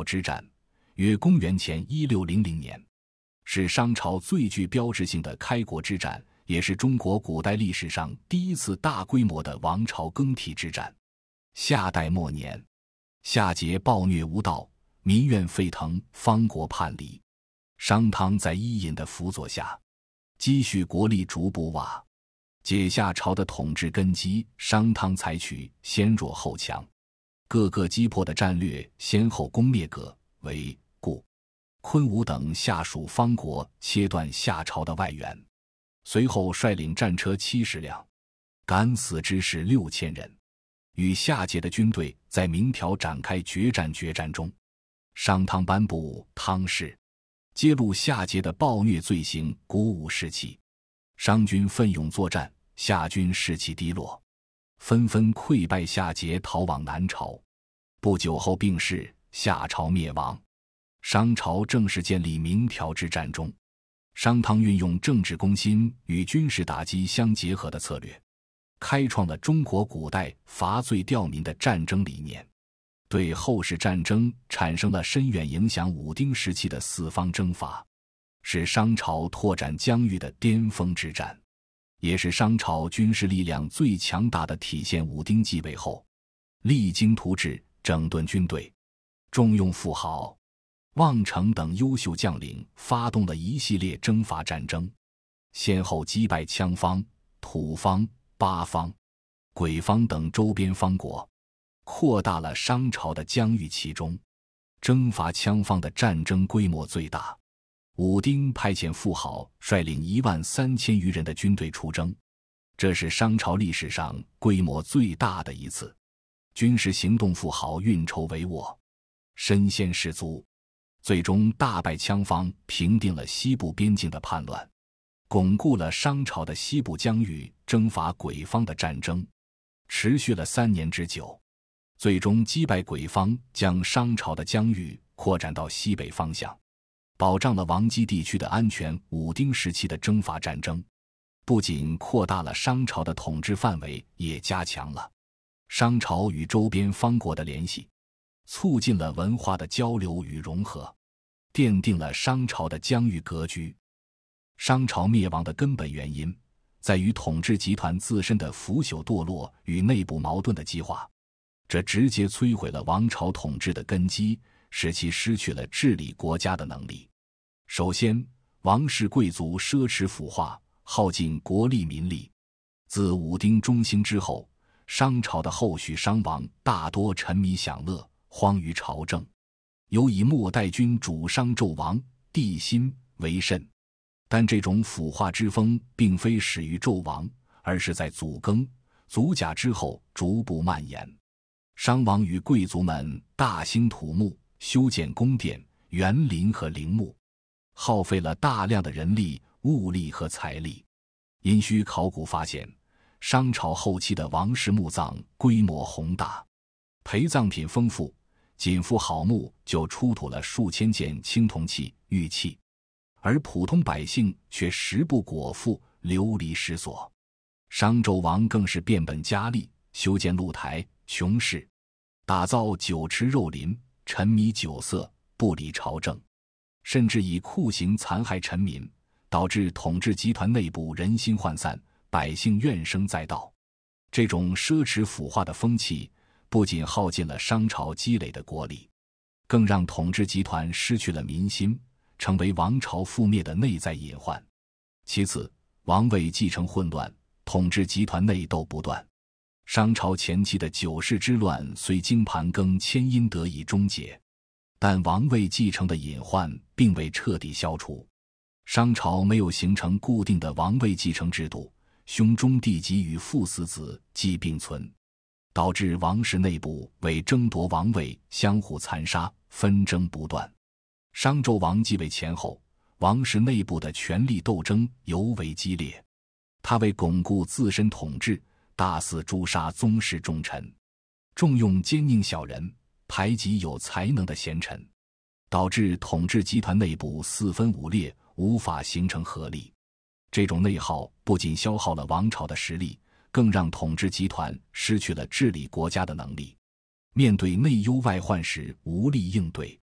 桥之战，约公元前1600年，是商朝最具标志性的开国之战，也是中国古代历史上第一次大规模的王朝更替之战。夏代末年，夏桀暴虐无道，民怨沸腾，方国叛离。商汤在伊尹的辅佐下，积蓄国力逐步瓦解夏朝的统治根基。商汤采取先弱后强、各个击破的战略，先后攻灭葛、韦、顾、昆吾等下属方国，切断夏朝的外援。随后率领战车70辆，敢死之士6000人，与夏桀的军队在明条展开决战中。商汤颁布汤誓，揭露夏桀的暴虐罪行，鼓舞士气。商军奋勇作战，夏军士气低落，纷纷溃败夏桀，逃往南朝。不久后病逝，夏朝灭亡。商朝正式建立明条之战中，商汤运用政治攻心与军事打击相结合的策略，开创了中国古代伐罪吊民的战争理念，对后世战争产生了深远影响。武丁时期的四方征伐，是商朝拓展疆域的巅峰之战，也是商朝军事力量最强大的体现。武丁继位后，励精图治，整顿军队，重用富豪、望成等优秀将领，发动了一系列征伐战争，先后击败羌方、土方、八方、鬼方等周边方国，扩大了商朝的疆域。其中征伐羌方的战争规模最大，武丁派遣富豪率领13000余人的军队出征，这是商朝历史上规模最大的一次军事行动。富豪运筹帷幄，身先士卒，最终大败羌方，平定了西部边境的叛乱，巩固了商朝的西部疆域。征伐鬼方的战争持续了3年之久，最终击败鬼方，将商朝的疆域扩展到西北方向，保障了王畿地区的安全。武丁时期的征伐战争不仅扩大了商朝的统治范围，也加强了商朝与周边方国的联系，促进了文化的交流与融合，奠定了商朝的疆域格局。商朝灭亡的根本原因在于统治集团自身的腐朽堕落与内部矛盾的激化，这直接摧毁了王朝统治的根基，使其失去了治理国家的能力。首先，王室贵族奢侈腐化，耗尽国力民力。自武丁中兴之后，商朝的后续商王大多沉迷享乐，荒于朝政。尤以末代君主商纣王帝辛为甚。但这种腐化之风并非始于纣王，而是在祖庚、祖甲之后逐步蔓延。商王与贵族们大兴土木，修建宫殿、园林和陵墓，耗费了大量的人力、物力和财力。殷墟考古发现，商朝后期的王室墓葬规模宏大，陪葬品丰富，仅复好墓就出土了数千件青铜器、玉器，而普通百姓却食不果腹，流离失所。商纣王更是变本加厉，修建露台、琼室，打造酒池肉林，沉迷酒色，不理朝政，甚至以酷刑残害臣民，导致统治集团内部人心涣散，百姓怨声载道。这种奢侈腐化的风气不仅耗尽了商朝积累的国力，更让统治集团失去了民心，成为王朝覆灭的内在隐患。其次，王位继承混乱，统治集团内斗不断。商朝前期的九世之乱虽经盘庚迁殷得以终结，但王位继承的隐患并未彻底消除。商朝没有形成固定的王位继承制度，兄终弟及与父死子继并存，导致王室内部为争夺王位相互残杀，纷争不断。商纣王继位前后，王室内部的权力斗争尤为激烈，他为巩固自身统治，大肆诛杀宗室重臣，重用奸佞小人，排挤有才能的贤臣，导致统治集团内部四分五裂，无法形成合力。这种内耗不仅消耗了王朝的实力，更让统治集团失去了治理国家的能力，面对内忧外患时无力应对。